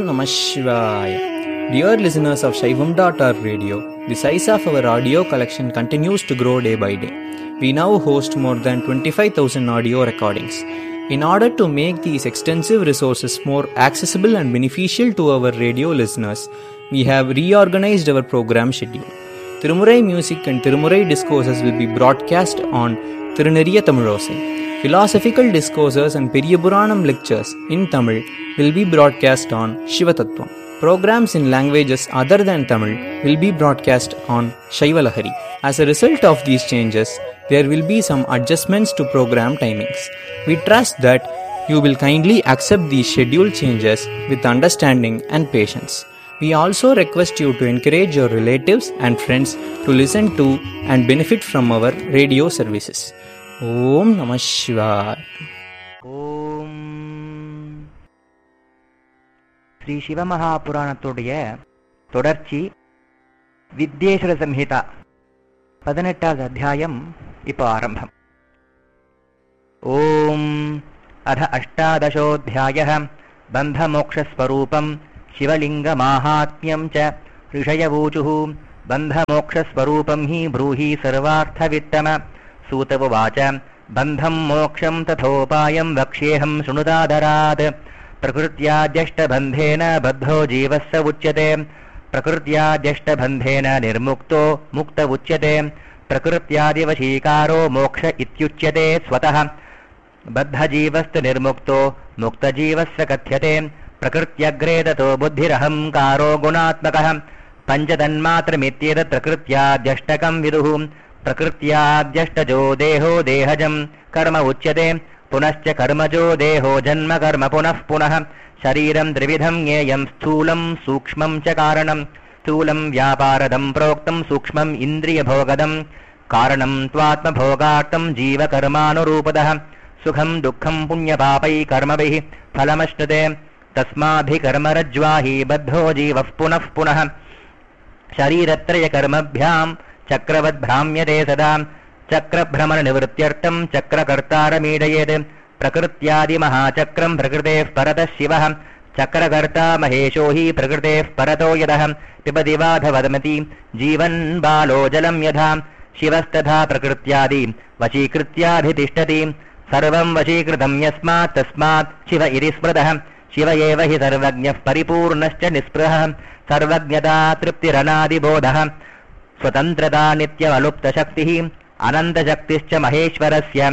Namah Shivaya. Dear listeners of Shaivam.org radio, the size of our audio collection continues to grow day by day. We now host more than 25,000 audio recordings. In order to make these extensive resources more accessible and beneficial to our radio listeners, we have reorganized our program schedule. Tirumurai music and Tirumurai discourses will be broadcast on Tiruneriya Tamilosai. Philosophical discourses and Periyapuranam lectures in Tamil will be broadcast on Shivatattvam. Programs in languages other than Tamil will be broadcast on Shaivalahari. As a result of these changes, there will be some adjustments to program timings. We trust that you will kindly accept these schedule changes with understanding and patience. We also request you to encourage your relatives and friends to listen to and benefit from our radio services. Om Namah Shivaya. ஓம் ஸ்ரீ சிவமகாபுராணத்துடைய தொடர்ச்சி வித்யேஸ்வர சம்ஹிதா 18வது அத்தியாயம் இப்போ ஆரம்பம். ஓம் அத அஷ்டாதசோऽध्यायः பந்தமோக்ஷஸ்வரூபம் சிவலிங்கமாஹாத்ம்யம் ச ऋषयवूचुः बन्धमोक्षस्वरूपं हि ब्रूहि सर्वार्थवित्तम सूत उवाच बन्धं मोक्षं तथोपायं वक्ष्येऽहं शृणुतादरात् प्रकृत्याद्यष्टबन्धेन बद्धो जीवः स उच्यते प्रकृत्याद्यष्टबन्धेन निर्मुक्तो मुक्त उच्यते प्रकृत्यादिवशीकारो मोक्ष इत्युच्यते स्वतः बद्धजीवस्तु निर्मुक्तो मुक्तजीवस्य कथ्यते प्रकृत्यग्रे ततो बुद्धिरहंकारो गुणात्मकः पञ्चतन्मात्रमित्येतत् प्रकृत्याद्यष्टकं विदुः प्रकृत्याद्यष्टजो देहो देहजं कर्म उच्यते पुनश्च कर्मजो देहो जन्म कर्म पुनः पुनः शरीरं त्रिविधं ज्ञेयं स्थूलं सूक्ष्मं च कारणं स्थूलं व्यापारदं प्रोक्तं सूक्ष्मम् इन्द्रियभोगदं कारणं त्वात्मभोगार्थं जीवकर्मानुरूपदः सुखं दुःखं पुण्यपापै कर्मभिः फलमश्नुते तस्माभिकर्मरज्ज्वा हि बद्धो जीवः पुनः पुनः शरीरत्रयकर्मभ्यां चक्रवद्भ्राम्यते सदा चक्रभ्रमणनिवृत्त्यर्थं चक्रकर्तारमीडयेत् प्रकृत्यादिमहाचक्रं प्रकृतेः परतः शिवः चक्रकर्ता महेशो हि प्रकृतेः परतो यदः पिबति वाधवदमति जीवन् बालो जलं यथा शिवस्तथा प्रकृत्यादि वशीकृत्याधितिष्ठति सर्वं वशीकृतं यस्मात् तस्मात् शिव इति स्मृतः शिव एव हि सर्वज्ञः परिपूर्णश्च निःस्पृहः सर्वज्ञता तृप्तिरनादिबोधः स्वतन्त्रता नित्यमलुप्तशक्तिः अनन्तशक्तिश्च महेश्वरस्य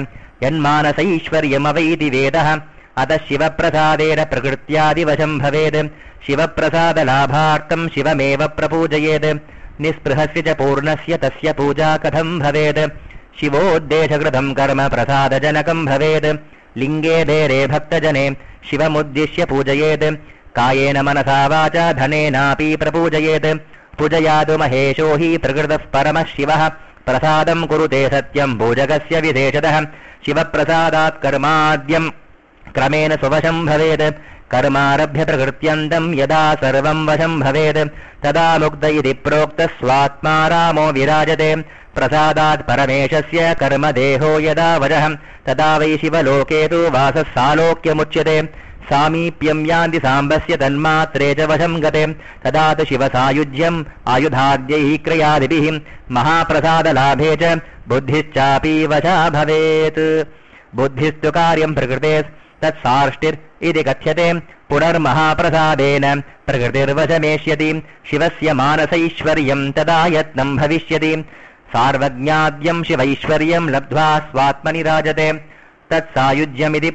यन्मानसैश्वर्यमवैति वेदः अतः शिवप्रसादेन प्रकृत्यादिवशं भवेत् शिवप्रसादलाभार्थं शिवमेव प्रपूजयेत् निःस्पृहस्य च पूर्णस्य तस्य पूजा कथं भवेत् शिवोद्देशकृतं कर्म प्रसादजनकं भवेत् लिङ्गे देरे भक्तजने शिवमुद्दिश्य पूजयेत् कायेन मनसा वाचा धनेनापि प्रपूजयेत् पूजयातु महेशो हि प्रकृतः परमः शिवः प्रसादं कुरुते सत्यं पूजकस्य विशेषतः शिवप्रसादात् कर्माद्यं क्रमेण स्ववशं भवेत् कर्मारभ्य प्रकृत्यन्तं यदा सर्वं वशं भवेत् तदा मुक्त इति प्रोक्तः स्वात्मा रामो विराजते प्रसादात् परमेशस्य कर्मदेहो यदा वशः तदा वै शिवलोके तु वासः सालोक्यमुच्यते सामीप्यं यान्ति साम्बस्य तन्मात्रे च वशं गते तदा तु शिवसायुज्यम् आयुधाद्यैः क्रयादिभिः महाप्रसादलाभे च बुद्धिश्चापि वशा भवेत् बुद्धिस्तु कार्यं प्रकृते तत्सार्ष्टिर् इति कथ्यते पुनर्महाप्रसादेन प्रकृतिर्वशमेष्यति शिवस्य मानसैश्वर्यं तदा यत्नं भविष्यति सार्वज्ञाद्यं शिवैश्वर्यं लब्ध्वा स्वात्मनि राजते तत्सायुज्यमिति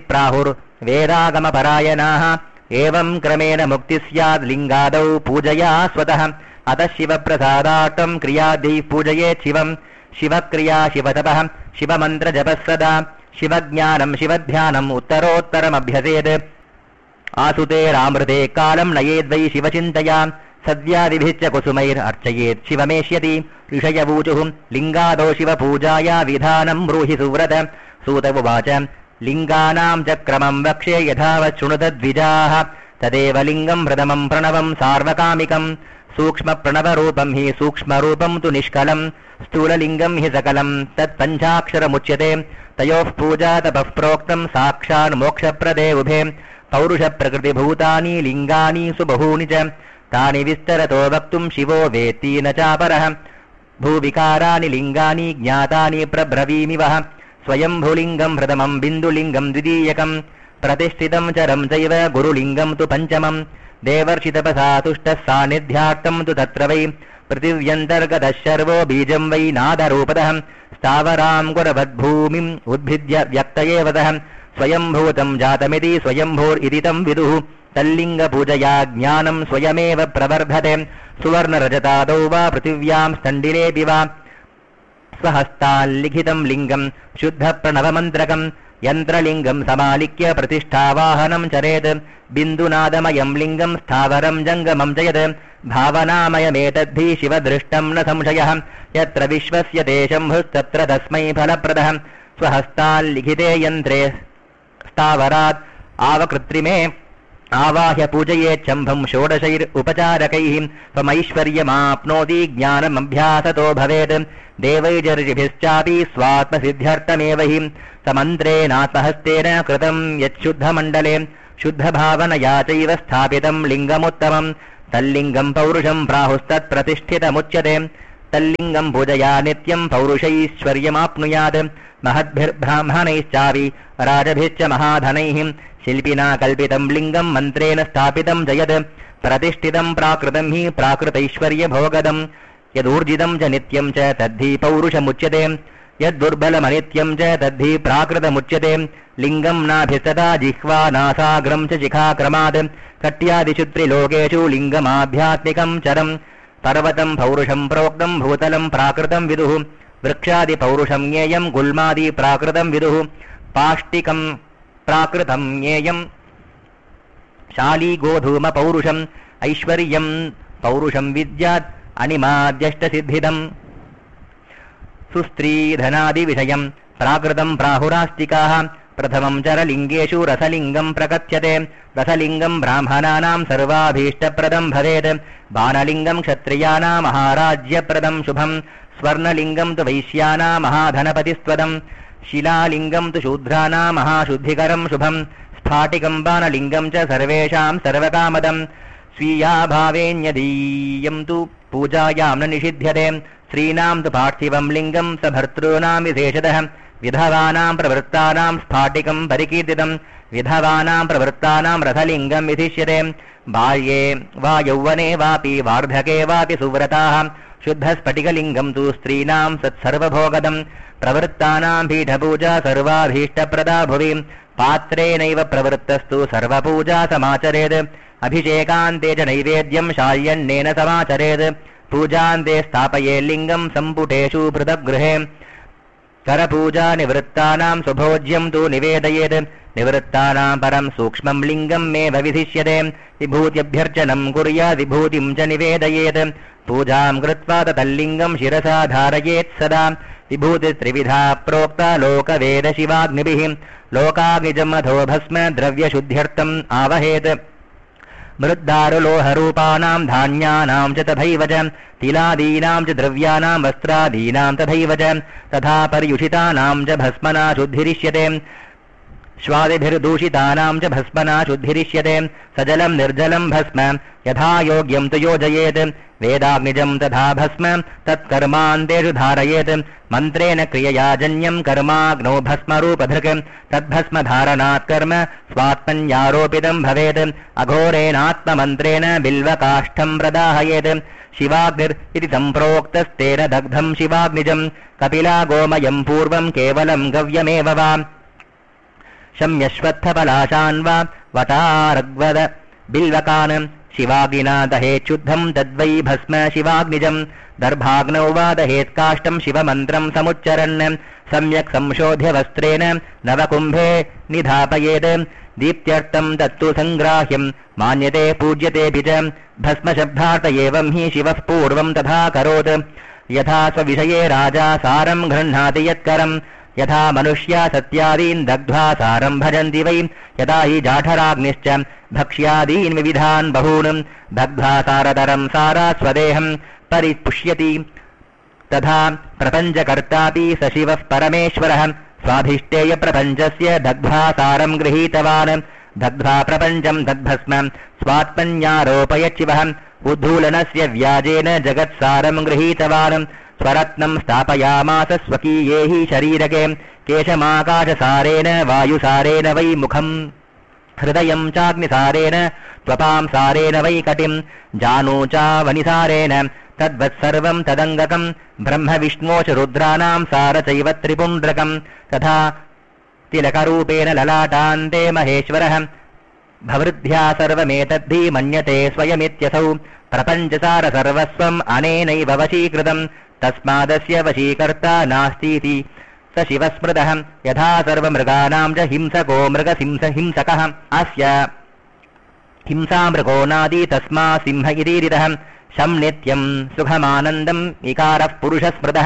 प्राहुर्वेदागमपरायणाः एवं क्रमेण मुक्ति स्यात् लिङ्गादौ पूजया स्वतः अतः शिवप्रसादार्थं क्रियादैः पूजयेत् शिवं शिवक्रिया शिवतपः शिवमन्त्रजपः सदा शिवज्ञानं शिवध्यानम् उत्तरोत्तरमभ्यसेत् आसुतेरामृते कालं नयेद्वै शिवचिन्तया सद्यादिभिश्च कुसुमैरर्चयेत् शिवमेष्यति ऋषयवूचुः लिङ्गादौ शिवपूजाया विधानं ब्रूहि सुव्रत सूत उवाच लिङ्गानां च क्रमं वक्ष्ये यथावत् शृणुतद्विजाः तदेव लिङ्गं प्रथमं प्रणवं सार्वकामिकं सूक्ष्मप्रणवरूपं हि सूक्ष्मरूपं तु निष्कलं स्थूललिङ्गं हि सकलं तत्पञ्चाक्षरमुच्यते तयोः पूजा तपः प्रोक्तं साक्षान् मोक्षप्रदे उभे पौरुषप्रकृतिभूतानि लिङ्गानि सुबहूनि च तानि विस्तरतो वक्तुं शिवो वेत्ति न चापरः भूविकाराणि लिङ्गानि ज्ञातानि प्रब्रवीमि वः स्वयंभुलिङ्गं प्रथमं बिन्दुलिङ्गं द्वितीयकं प्रतिष्ठितं चरं चैव गुरुलिङ्गं तु पञ्चमं देवर्षितपसा तुष्टः सान्निध्यार्थं तु तत्र वै पृथिव्यन्तर्गतः शर्वो बीजं वै नादरूपतः स्थावरां गुरवद्भूमिम् उद्भिद्य व्यक्तये वदः स्वयंभूतं जातमिति स्वयंभूरिति तं विदुः तल्लिङ्गपूजया ज्ञानं स्वयमेव प्रवर्धते सुवर्णरजतादौ वा पृथिव्यां स्तण्डिलेऽपि वा स्वहस्ताल्लिखितं लिङ्गं शुद्धप्रणवमन्त्रकं यन्त्रलिङ्गं समालिख्य प्रतिष्ठावाहनं चरेत् बिन्दुनादमयं लिङ्गं स्थावरं जङ्गमं जयत् भावनामयमेतद्धि शिवदृष्टं न संशयः यत्र विश्वस्य ते शम्भुस्तत्र तस्मै फलप्रदः स्वहस्ताल्लिखिते यन्त्रे स्थावरात् आवकृत्रिमे आवाह्य पूजयेच्छम्भं षोडशैरुपचारकैः त्वमैश्वर्यमाप्नोति ज्ञानमभ्यासतो भवेत् देवैर्जर्षिभिश्चापि स्वात्मसिद्ध्यर्थमेव हि समन्त्रेणात्महस्तेन कृतं यच्छुद्धमण्डले शुद्धभावनया चैव स्थापितं लिङ्गमुत्तमं तल्लिङ्गं पौरुषं प्राहुस्तत्प्रतिष्ठितमुच्यते तल्लिङ्गं पूजया नित्यं पौरुषैश्वर्यमाप्नुयात् महद्भिर्ब्राह्मणैश्चापि राजभिश्च महाधनैः शिल्पिना कल्पितं लिङ्गं मन्त्रेण स्थापितं जयत् प्रतिष्ठितं प्राकृतं हि प्राकृतैश्वर्यभोगदं यदूर्जितं च नित्यं च तद्धि पौरुषमुच्यते यद्दुर्बलमनित्यं च तद्धि प्राकृतमुच्यते लिङ्गं नाभिस्तदा जिह्वा नासाग्रं च शिखाक्रमात् कट्यादिषु त्रिलोकेषु लिङ्गमाध्यात्मिकं चरं पर्वतं पौरुषं प्रोक्तं भूतलं प्राकृतं विदुः वृक्षादिपौरुषं ज्ञेयं गुल्मादि प्राकृतं विदुः पाष्टिकं प्राकृतं ज्ञेयं शालीगोधूम पौरुषम् ऐश्वर्यं पौरुषं विद्यात् अनिमाद्यष्टसिद्धिदम् सुस्त्रीधनादिविषयं प्राकृतं प्राहुरास्तिकाः प्रथमं चरलिङ्गेषु रसलिङ्गं प्रकथ्यते रसलिङ्गं ब्राह्मणानां सर्वाभीष्टप्रदं भवेत् बाणलिङ्गं क्षत्रियाणां महाराज्यप्रदं शुभं स्वर्णलिङ्गं तु वैश्यानां महाधनपतिस्त्वदं शिलालिङ्गं तु शूद्राणां महाशुद्धिकरं शुभं स्फाटिकं बाणलिङ्गं च सर्वेषां सर्वकामदं स्वीयाभावेऽन्यदीयं तु पूजायां न निषिध्यते स्त्रीणां तु पार्थिवं लिङ्गं सभर्तॄणां विशेषतः विधवानां प्रवृत्तानां स्फाटिकं परिकीर्तितं विधवानां प्रवृत्तानां रथलिङ्गं विधिष्यते बाल्ये वा यौवने वापि वार्धके वापि सुव्रताः शुद्धस्फटिकलिङ्गं तु स्त्रीणां सत्सर्वभोगदं प्रवृत्तानां पीठपूजा सर्वाभीष्टप्रदा भुवि पात्रेणैव प्रवृत्तस्तु सर्वपूजा समाचरेत् अभिषेकान्ते च नैवेद्यं शाल्यन्नेन समाचरेत् पूजान्ते स्थापये लिङ्गं सम्पुटेषु पृथग्गृहे करपूजा निवृत्तानां सुभोज्यं तु निवेदयेत् निवृत्तानां परं सूक्ष्मं लिङ्गं मे विधिष्यते विभूत्यभ्यर्चनं कुर्यात् विभूतिं च निवेदयेत् पूजां कृत्वा तल्लिङ्गं शिरसा धारयेत् सदा विभूतिस्त्रिविधा प्रोक्ता लोकवेदशिवाग्निभिः लोकाग्निजम् अधो भस्म द्रव्यशुद्ध्यर्थम् आवहेत् मृद्दारुलोहरूपाणां धान्यानां च तथैव च तिलादीनां च द्रव्याणां वस्त्रादीनां तथैव च तथा पर्युषितानां च भस्मना शुद्धिरिष्यते श्वादिभिर्दूषितानां च भस्मना शुद्धिरिष्यते सजलं निर्जलं भस्म यथा योग्यं तु योजयेत् वेदाग्निजं तथा भस्म तत्कर्मान्तेषु धारयेत् मन्त्रेण क्रियया जन्यं कर्माग्नौ भस्मरूपधृक् तद्भस्मधारणात् कर्म स्वात्मन्यारोपितं भवेत् अघोरेणात्ममन्त्रेण बिल्वकाष्ठं प्रदाहयेत् शिवाग्निरिति सम्प्रोक्तस्तेन दग्धं शिवाग्निजं कपिला गोमयं पूर्वं केवलं गव्यमेव वा शम्यश्वत्थपलाशान् वा वटारग्वद बिल्वकान् शिवाग्निना दहेच्छुद्धं तद्वै भस्म शिवाग्निजं दर्भाग्नौ वा दहेत्काष्ठं शिवमन्त्रं समुच्चरन् सम्यक् संशोध्य वस्त्रेण नवकुम्भे निधापयेत् दीप्त्यर्थं तत्तु सङ्ग्राह्यं मान्यते पूज्यतेऽपि च भस्मशब्दार्थ एवं हि शिवः पूर्वं तथा करोत् यथा स्वविषये राजा सारं गृह्णाति यत्करम् यथा मनुष्या सत्यादीन् दग्ध्वा सारं भजन्ति वै यथा हि जाठराग्निश्च भक्ष्यादीन् विविधान् बहून् दग्ध्वा सारतरं सारा स्वदेहं परिपुष्यति तथा प्रपञ्चकर्तापि स शिवः परमेश्वरः स्वाधिष्ठेय प्रपञ्चस्य दग्ध्वा सारं गृहीतवान् दग्ध्वा प्रपञ्चम् तद्भस्म स्वात्मन्यारोपयच्छिवः उद्धूलनस्य व्याजेन जगत्सारम् गृहीतवान् स्वरत्नम् स्थापयामास स्वकीये हि शरीरके केशमाकाशसारेण वायुसारेण वै मुखम् हृदयम् चाग्निसारेण त्वपाम् सारेण वै कटिम् जानूचावनिसारेण तद्वत्सर्वम् तदङ्गकम् ब्रह्म विष्णो च रुद्राणाम् सार चैव त्रिपुण्ड्रकम् तथा तिलकरूपेण ललाटान्ते महेश्वरः भवृद्ध्या सर्वमेतद्धि मन्यते स्वयमित्यसौ प्रपञ्चसार सर्वस्वम् अनेनैव वशीकृतम् तस्मादस्य वशीकर्ता नास्तीति स शिवस्मृतः यथा सर्वमृगाणाम् च हिंसको मृगसिंहकः अस्य हिंसामृगो नादी तस्मा सिंह इतीरितः शम् नित्यम् सुखमानन्दम् इकारः पुरुषस्मृतः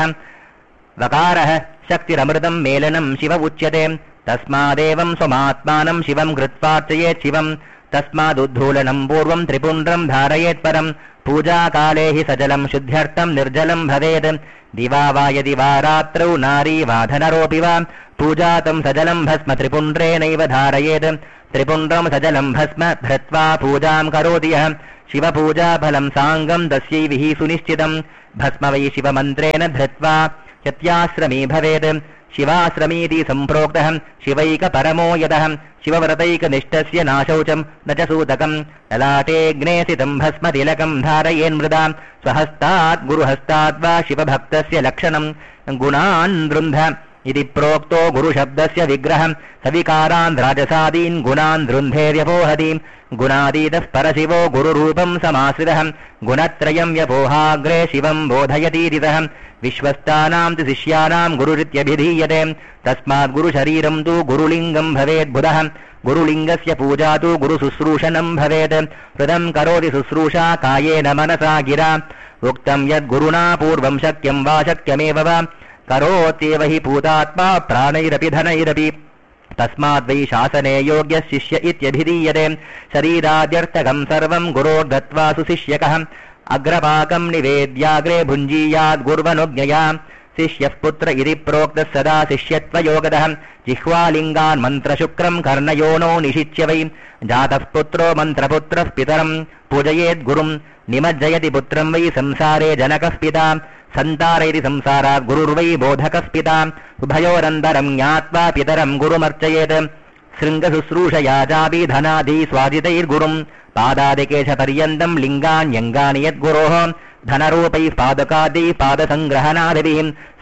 वकारः शक्तिरमृतम् मेलनम् शिव उच्यते तस्मादेवम् स्वमात्मानम् शिवम् कृत्वार्चयेत् शिवम् तस्मादुद्धूलनम् पूर्वम् त्रिपुण्ड्रम् धारयेत्परम् पूजाकाले हि सजलम् शुद्ध्यर्थम् निर्जलम् भवेत् दिवा वा यदि वा रात्रौ नारी वा धनरोऽपि वा पूजातम् सजलम् भस्म त्रिपुण्ड्रेणैव धारयेत् त्रिपुण्ड्रम् सजलम् भस्म धृत्वा पूजाम् करोति यः शिवपूजाफलम् साङ्गम् तस्यैव हि सुनिश्चितम् भस्म वै शिवमन्त्रेण धृत्वा यत्याश्रमी भवेत् शिवाश्रमीति सम्प्रोक्तः शिवैकपरमो यतः शिवव्रतैकनिष्ठस्य नाशौचम् न च सूतकम् ललाटेऽग्ने स्थितम् भस्म तिलकम् धारयेन्मृदा स्वहस्तात् गुरुहस्तात् वा शिवभक्तस्य लक्षणम् गुणान् वृन्ध इति प्रोक्तो गुरुशब्दस्य विग्रहम् सविकारान् राजसादीन् गुणान् वृन्धेर्यपोहति गुणातीतः परशिवो गुरुरूपम् समाश्रितः गुणत्रयम् व्यपोहाग्रे शिवम् बोधयतीरितः विश्वस्तानाम् तु शिष्यानाम् गुरुरित्यभिधीयते तस्मात् गुरुशरीरम् तु गुरुलिङ्गम् भवेद्बुधः गुरुलिङ्गस्य पूजा तु गुरुशुश्रूषणम् भवेत् हृदम् करोति शुश्रूषा कायेन मनसा गिरा उक्तम् यद्गुरुणा पूर्वम् शक्यम् वा शक्यमेव वा करोत्येव हि पूतात्मा प्राणैरपि धनैरपि तस्माद् वै शासने योग्यः शिष्य इत्यभिधीयते शरीराद्यर्थकम् सर्वम् गुरोर्दत्त्वा सुशिष्यकः अग्रपाकम् निवेद्याग्रे भुञ्जीयाद् गुर्वनुज्ञया शिष्यः पुत्र इति प्रोक्तः सदा शिष्यत्वयोगतः जिह्वालिङ्गान् मन्त्रशुक्रम् कर्णयोनो निषिच्य वै जातः पुत्रो मन्त्रपुत्रः पितरम् पूजयेद्गुरुम् निमज्जयति पुत्रम् वै संसारे जनकः पिता सन्तारयति संसारात् गुरुर्वै बोधकः पिता उभयोरन्तरम् ज्ञात्वा पितरम् गुरुमर्चयेत् शृङ्गशुश्रूषया चापि धनादि स्वादितैर्गुरुम् पादादिकेशपर्यन्तम् लिङ्गान्यङ्गानि यद्गुरोः धनरूपैः पादकादैः पादसङ्ग्रहणादिभिः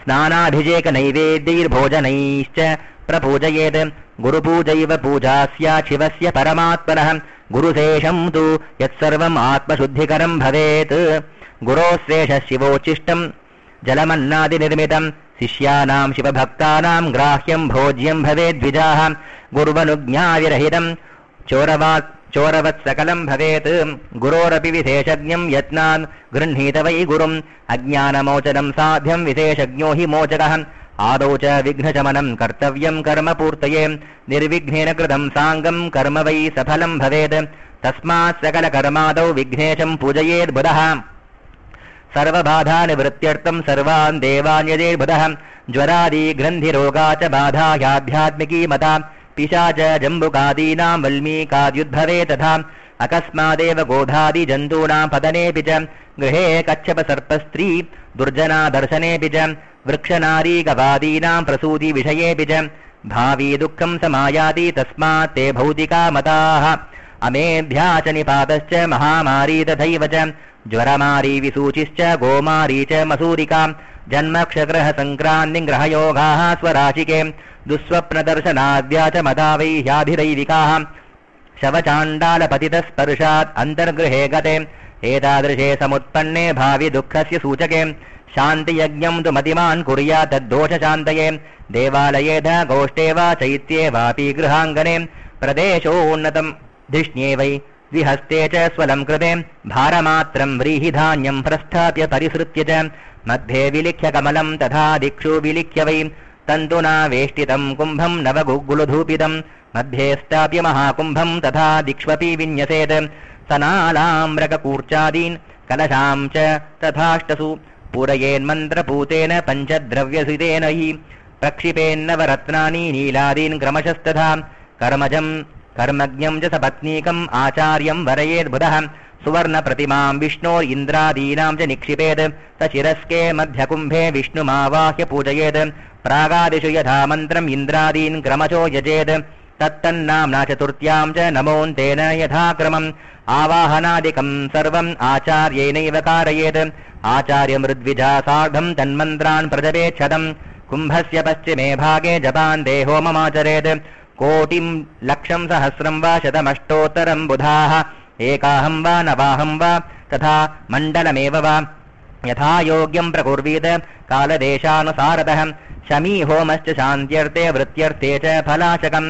स्नानाभिषेकनैवेद्यैर्भोजनैश्च प्रपूजयेत् गुरुपूजैव पूजा स्यात् शिवस्य परमात्मनः गुरुशेषम् तु यत्सर्वम् आत्मशुद्धिकरम् भवेत् गुरोश्रेषः शिवोच्छिष्टम् जलमन्नादिनिर्मितम् शिष्यानाम् शिवभक्तानाम् ग्राह्यम् भोज्यम् भवेद्विजाः गुर्वनुज्ञाविरहितम् चोरवत्सकलम् भवेत् गुरोरपि विशेषज्ञम् यत्नान् गृह्णीत वै गुरुम् अज्ञानमोचनम् साध्यम् विशेषज्ञो हि मोचकः आदौ च विघ्नशमनम् कर्तव्यम् कर्म पूर्तये निर्विघ्नेन कृतम् साङ्गम् कर्म वै सफलम् भवेत् तस्मात् सकलकर्मादौ विघ्नेशम् पूजयेद्बुधः सर्वबाधानिवृत्त्यर्थम् सर्वान् देवान् यजेद्बुधः ज्वरादि ग्रन्थिरोगा च बाधा ह्याध्यात्मिकी मता पिशाच जम्बुकादीनाम् वल्मीकाद्युद्भवे तथा अकस्मादेव गोधादि जन्तूनाम् पतनेऽपि च गृहे कच्छपसर्पस्त्री दुर्जना दर्शनेऽपि च वृक्षनारीगवादीनाम् प्रसूति विषयेऽपि च भावी दुःखम् समायाति तस्मात् ते भौतिका मताः अमेध्या च निपातश्च महामारी तथैव च ज्वरमारी विसूचिश्च गोमारी च मसूरिका जन्मक्षग्रह सङ्क्रान्तिग्रहयोगाः स्वराशिके दुःस्वप्नदर्शनाद्या च मदा वै ह्याधिदैविकाः शवचाण्डालपतितस्पर्शात् अन्तर्गृहे गते एतादृशे समुत्पन्ने भावि दुःखस्य सूचके शान्तियज्ञम् तु मतिमान् कुर्यात् तद्दोषशान्तये देवालये ध गोष्ठे वा चैत्ये वापि गृहाङ्गने प्रदेशोन्नतम् धिष्ण्ये वै द्विहस्ते च स्वलम् कृते भारमात्रम् व्रीहिधान्यम् प्रस्थाप्य परिसृत्य च मध्ये विलिख्य कमलम् तथा दिक्षु विलिख्य वै तन्तुना वेष्टितम् कुम्भम् नवगुग्गुलधूपितम् मध्ये स्थाप्य महाकुम्भम् तथा दिक्ष्वपि विन्यसेत् सनालाम्रककूर्चादीन् कलशाम् च तथाष्टसु पूरयेन्मन्त्रपूतेन पञ्चद्रव्यसितेन हि प्रक्षिपेन्नवरत्नानि नीलादीन् क्रमशस्तथा कर्मजम् कर्मज्ञं च सपत्नीकम् आचार्यं वरयेद्बुधः सुवर्णप्रतिमां विष्णोरिन्द्रादीनां च निक्षिपेत् सशिरस्के मध्यकुम्भे विष्णुमावाह्य पूजयेत् प्रागादिषु यथा मन्त्रम् इन्द्रादीन् क्रमशो यजेत् तत्तन्नाम्ना चतुर्थ्यां च नमोऽन्तेन यथाक्रमम् आवाहनादिकं सर्वम् आचार्येणैव कारयेत् आचार्यमृद्विजा सार्धं तन्मन्त्रान् प्रजपेच्छतम् कुम्भस्य पश्चिमे भागे जपान्ते होममाचरेत् कोटिं लक्षं सहस्रं वा शतमष्टोत्तरं बुधाः एकाहं वा नवाहं वा तथा मण्डलमेव वा यथा योग्यं प्रकुर्वीत कालदेशानुसारतः शमी होमश्च शान्त्यर्थे वृत्त्यर्थे च फलाशकम्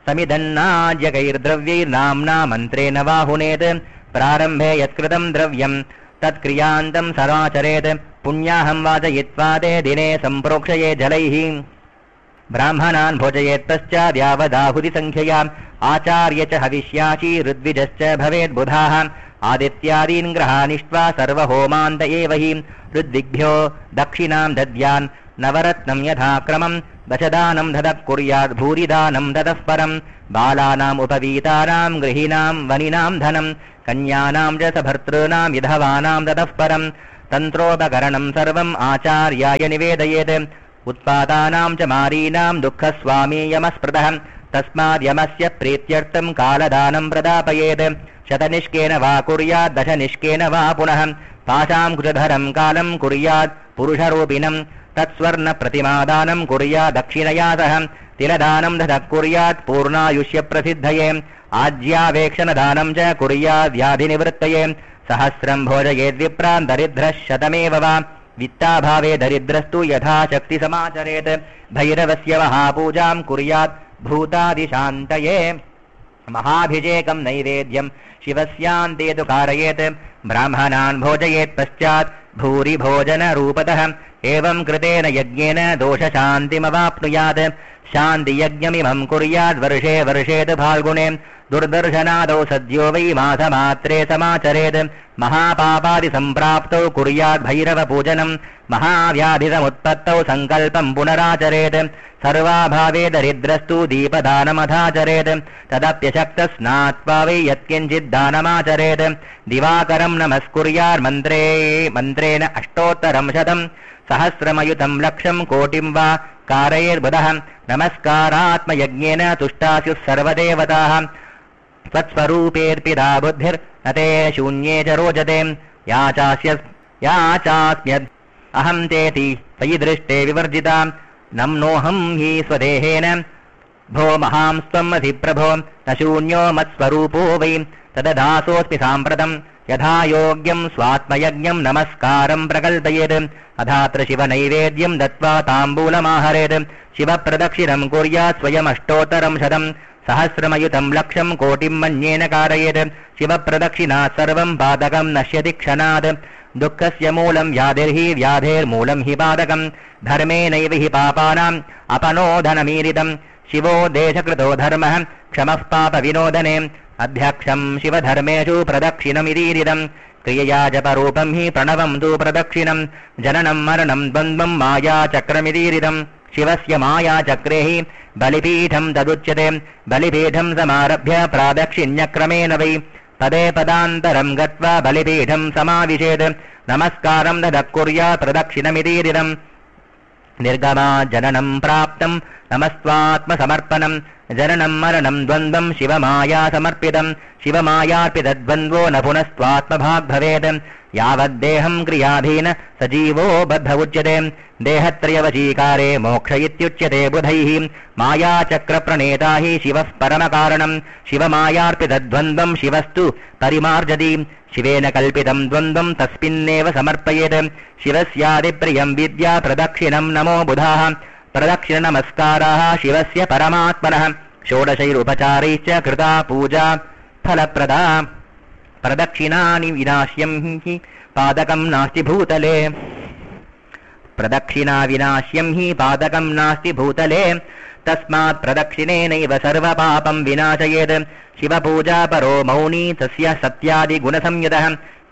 समिदन्नाज्यकैर्द्रव्यैर्नाम्ना मन्त्रेण वाहुनेत् प्रारम्भे यत्कृतं द्रव्यं तत्क्रियान्तं समाचरेत् पुण्याहं वाचयित्वा ते दिने सम्प्रोक्षये जलैः ब्राह्मणान् भोजयेत् पश्चाद्यावदाहुतिसङ्ख्यया आचार्य च हविष्याची ऋद्विजश्च भवेद्बुधाः आदित्यादीन् ग्रहानिष्ट्वा सर्वहोमान्त एव हि ऋद्विग्भ्यो दक्षिणां दद्यान् नवरत्नं यथाक्रमं दशदानं ददः कुर्यात् भूरिदानं ददः परं बालानाम् उपवीतानां गृहीणां वनिनां धनं कन्यानां च सभर्तॄणां विधवानां ददः परं तन्त्रोपकरणं सर्वम् आचार्याय निवेदयेत् उत्पातानां च मारीणां दुःखस्वामी यमस्पृतः तस्माद्यमस्य प्रीत्यर्थं कालदानं प्रदापयेत् शतनिष्केन वा कुर्यात् दशनिष्केन वा पुनः पाशां कुशधरं कालं कुर्यात् पुरुषरूपिणं तत्स्वर्णप्रतिमादानं कुर्यात् दक्षिणया सह तिलदानं ददः कुर्यात् पूर्णायुष्यप्रसिद्धये आज्यावेक्षणदानं च कुर्यात् व्याधिनिवृत्तये सहस्रं भोजयेद्विप्रान् दरिद्रः शतमेव वा वित्ताभावे दरिद्रस्तु यथाशक्ति समाचरेत् भैरवस्य महापूजां कुर्यात् भूतादिशान्तये महाभिषेकं नैवेद्यं शिवस्यान्ते तु कारयेत् ब्राह्मणान् भोजयेत् पश्चात् भूरि भोजनरूपतः एवं कृतेन यज्ञेन दोषशान्तिमवाप्नुयात् शान्तियज्ञमिमं कुर्यात् वर्षे वर्षेत् फाल्गुणे दुर्दर्शनादौ सद्यो वै मासमात्रे समाचरेत् महापापादिसम्प्राप्तौ कुर्यात् भैरवपूजनं महाव्याधिसमुत्पत्तौ सङ्कल्पं पुनराचरेत् सर्वाभावे दरिद्रस्तु दीपदानमथाचरेत् तदप्यशक्तस्नात्वा वै यत्किञ्चिद्दानमाचरेत् दिवाकरं नमस्कुर्यात् मन्त्रेण अष्टोत्तरं शतं सहस्रमयुतं लक्षं कोटिं वा कारयेर्बुधः नमस्कारात्मयज्ञेन तुष्टास्युः सर्वदेवताः त्वत्स्वरूपेऽर्पिता बुद्धिर्न ते शून्ये च रोचते याचास्म्यद् अहं तेति त्वयि दृष्टे विवर्जिता नम्नोऽहं हि स्वदेहेन भो महां स्वमधिप्रभो न शून्यो मत्स्वरूपो वै तददासोऽस्मि साम्प्रतम् यथा योग्यं स्वात्मयज्ञं नमस्कारं प्रकल्पयेत् अधात्र शिवनैवेद्यं दत्त्वा ताम्बूलमाहरेत् शिवप्रदक्षिणं कुर्यात् स्वयमष्टोत्तरं शतं सहस्रमयुतं लक्षं कोटिं मन्येन कारयेत् शिवप्रदक्षिणात् सर्वं पादकं नश्यति क्षणात् दुःखस्य मूलं व्याधिर्हि व्याधेर्मूलं हि पादकं धर्मेणैव हि पापानाम् अपनोदनमीरितं शिवो देशकृतो धर्मः क्षमः पापविनोदने अध्यक्षं शिवधर्मेषु प्रदक्षिणमिदीरिदं क्रियया जपरूपं हि प्रणवं तु प्रदक्षिणं जननं मरणं द्वन्द्वं मायाचक्रमिदीरिदं शिवस्य मायाचक्रे हि बलिपीठं तदुच्यते बलिपीठं समारभ्य प्रादक्षिण्यक्रमेण वै पदे पदान्तरं गत्वा बलिपीठं समाविशेत् नमस्कारं ददः कुर्यात् प्रदक्षिणमिदीरिदं निर्गमा जननं प्राप्तं नमस्त्वात्मसमर्पणं जननं मरणं द्वन्द्वं शिवमाया समर्पितं शिवमायार्पितद्वन्द्वो न पुनस्त्वात्मभाग् भवेत् यावद्देहं क्रियाधीन सजीवो बद्ध उच्यते देहत्रयवशीकारे मोक्ष इत्युच्यते बुधैः मायाचक्रप्रणेता हि शिवः परमकारणं शिवमायार्पितद्वन्द्वं शिवस्तु परिमार्जति शिवेन कल्पितं द्वन्द्वं तस्मिन्नेव समर्पयेत् शिवस्यादिप्रियं विद्या प्रदक्षिणं नमो बुधाः प्रदक्षिणनमस्काराः शिवस्य परमात्मनः षोडशैरुपचारैश्च कृता पूजा फलप्रदा प्रदक्षिणानि विनाश्यं हि पादकं नास्ति भूतले प्रदक्षिणा विनाश्यं हि पादकं नास्ति भूतले तस्मात् प्रदक्षिणेनैव सर्वपापं विनाशयेत् शिवपूजा परो मौनी तस्य सत्यादिगुणसंयुतः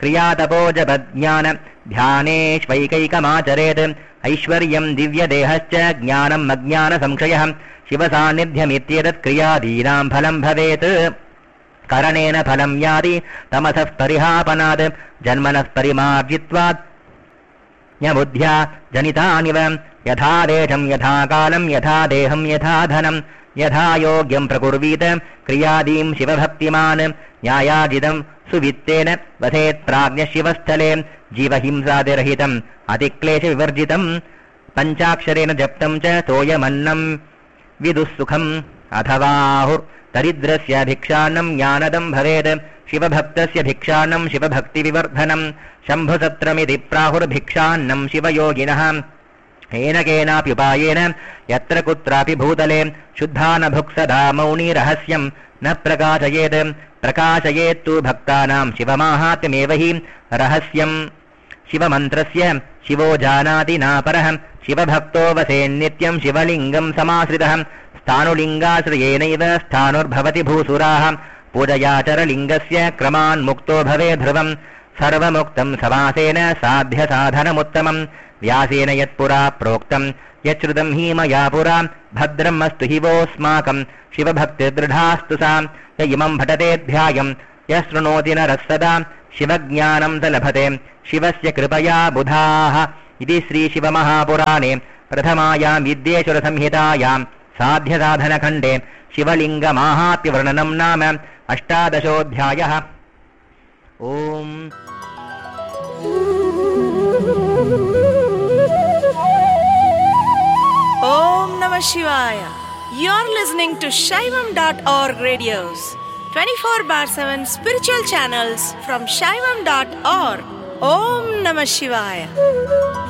क्रियातपोजपज्ञान ध्यानेष्वैकैकमाचरेत् ऐश्वर्यं दिव्यदेहश्च ज्ञानम् अज्ञानसंशयः शिवसान्निध्यमित्येतत् क्रियादीनां फलं भवेत् करणेन फलं याति तमसः परिहापनात् जन्मनः परिमार्जित्वात् न्यबुद्ध्या जनितानिव यथा देशं यथा कालं यथा देहं यथा धनं यथा योग्यं प्रकुर्वीत क्रियादीं शिवभक्तिमान् न्यायाजितं सुवित्तेन वसेत् प्राज्ञशिवस्थले जीवहिंसादिरहितम् अतिक्लेशविवर्जितं पञ्चाक्षरेण जप्तं च तोयमन्नं विदुःसुखम् अथवाहुर्दरिद्रस्य भिक्षान्नं ज्ञानदं भवेत् शिवभक्तस्य भिक्षान्नं शिवभक्तिविवर्धनं शम्भुसत्रमिति प्राहुर्भिक्षान्नं शिवयोगिनः येन केनाप्युपायेन यत्र कुत्रापि भूतले शुद्धा न भुक्सदा मौनी रहस्यं न प्रकाशयेत् प्रकाशयेत्तु भक्तानां शिवमाहात्म्यमेव हि रहस्यं शिवमन्त्रस्य शिवो जानाति नापरः शिवभक्तो वसेन्नित्यं शिवलिङ्गं समाश्रितः स्थाणुलिङ्गाश्रयेनैव स्थाणुर्भवति भूसुराः पूजयाचरलिङ्गस्य क्रमान्मुक्तो भवे ध्रुवं सर्वमुक्तं समासेन साध्यसाधनमुत्तमं व्यासेन यत्पुरा प्रोक्तं यच्छ्रुतं हि मया पुरा भद्रम् अस्तु हि वोऽस्माकं शिवभक्तिर्दृढास्तु सा य इमं भटतेऽध्यायं यः शृणोति नरः सदा शिवज्ञानं स लभते शिवस्य कृपया बुधाः इति श्रीशिवमहापुराणे प्रथमायां विद्येश्वरसंहितायां साध्यसाधनखण्डे शिवलिङ्गमाहात्म्यवर्णनं नाम 18ोऽध्यायः। ओम् Om Namah Shivaya. You're listening to Shaivam.org radios, 24/7 spiritual channels from Shaivam.org. Om Namah Shivaya.